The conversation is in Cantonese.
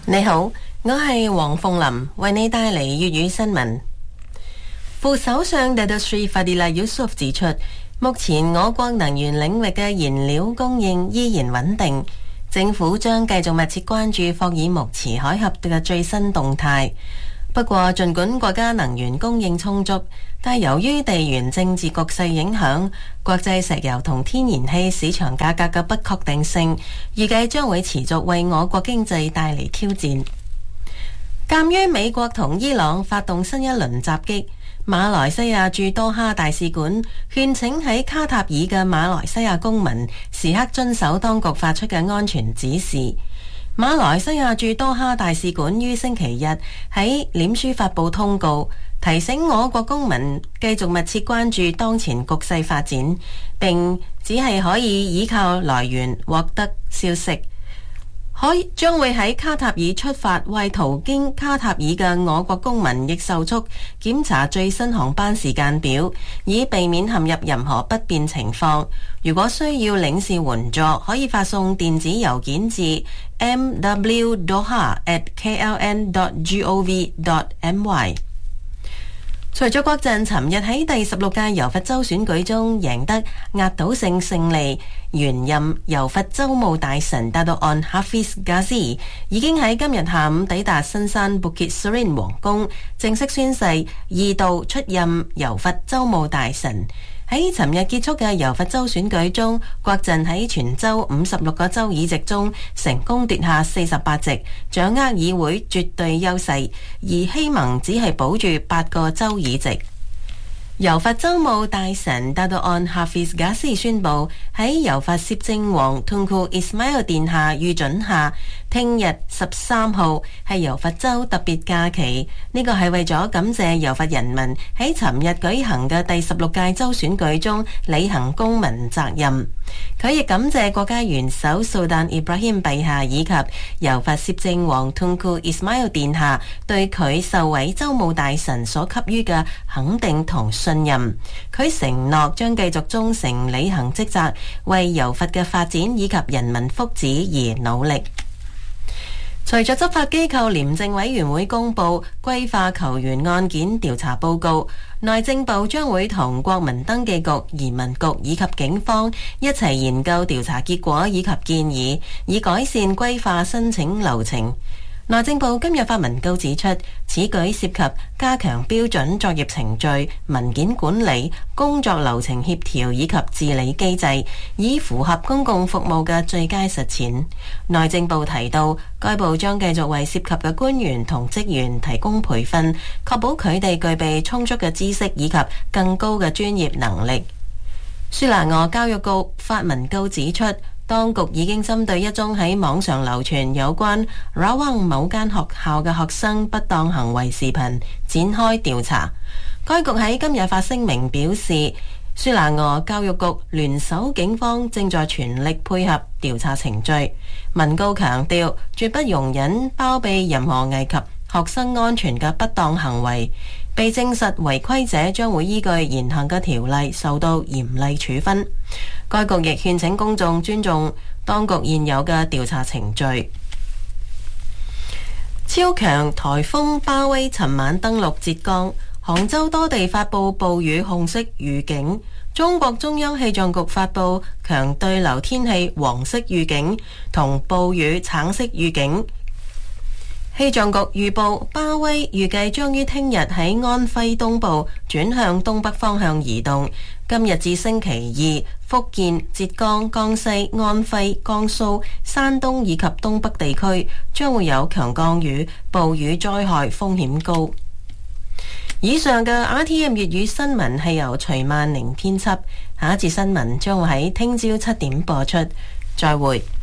你好，我係黃鳳琳，為你帶嚟粵語新聞。副首相 Datuk Seri Fadilah Yusof 指出，目前我國能源領域嘅燃料供應依然穩定，政府將繼續密切關注霍爾木茲海峽嘅最新動態。不過，盡管國家能源供應充足，但由於地緣政治局勢影響，國際石油同天然氣市場價格嘅不確定性，預計將會持續為我國經濟帶嚟挑戰。鑑於美國同伊朗發動新一輪襲擊，馬來西亞駐多哈大使館勸請喺卡塔爾嘅馬來西亞公民時刻遵守當局發出嘅安全指示。馬來西亞駐多哈大使館於星期日喺臉書發佈通告，提醒我國公民繼續密切關注當前局勢發展，並只係可以依靠來源獲得消息。將會喺卡塔爾出發為途經卡塔爾嘅我國公民亦受促檢查最新航班時間表，以避免陷入任何不便情況。如果需要領事援助，可以發送電子郵件至 mwdoha@kln.gov.my。隨着國陣尋日喺第16屆柔佛州選舉中贏得壓倒性勝利，原任柔佛州務大臣Dato' Onn Hafiz Ghazi已經喺今日下午抵達新山 Bukit Serene 皇宮，正式宣誓2度出任柔佛州務大臣。喺尋日結束嘅柔佛州選舉中，國陣喺全州56個州議席中成功奪下48席，掌握議會絕對優勢，而希盟只係保住8個州議席。柔佛州務大臣Dato' Onn Hafiz Ghazi宣布喺柔佛攝政王 Tunku Ismail 殿下預准下，聽日13號係柔佛州特別假期。呢個係為咗感謝柔佛人民喺尋日舉行嘅第16屆州選舉中履行公民責任。佢亦感謝國家元首Sultan Ibrahim 陛下以及柔佛攝政王 Tunku Ismail 殿下對佢受委州務大臣所給予嘅肯定同信任。佢承諾將繼續忠誠履行職責，為柔佛嘅發展以及人民福祉而努力。隨着執法機構廉政委員會公布歸化球員案件調查報告，內政部將會同國民登記局、移民局以及警方一齊研究調查結果以及建議，以改善歸化申請流程。內政部今日發文告指出，此舉涉及加強標準作業程序、文件管理、工作流程協調以及治理機制，以符合公共服務嘅最佳實踐。內政部提到，該部將繼續為涉及嘅官員同職員提供培訓，確保佢哋具備充足嘅知識以及更高嘅專業能力。舒蘭莪教育局發文告指出，當局已經針對一宗喺網上流傳有關 Rawang 某間學校嘅學生不當行為視頻展開調查。該局喺今日發聲明表示，舒蘭莪教育局聯手警方正在全力配合調查程序。文告強調，絕不容忍包庇任何危及學生安全嘅不當行為。被證實違規者將會依據現行嘅條例受到嚴厲處分。該局亦勸請公眾尊重當局現有嘅調查程序。超強颱風巴威尋晚登陸浙江，杭州多地發布暴雨紅色預警。中國中央氣象局發布強對流天氣黃色預警同暴雨橙色預警。氣象局預報，巴威預計將於聽日喺安徽東部轉向東北方向移動。今日至星期二，福建、浙江、江西、安徽、江蘇、山東以及東北地區將會有強降雨，暴雨災害風險高。以上嘅 RTM 粵語新聞係由徐萬寧編輯，下一節新聞將會喺聽朝7點播出。再會。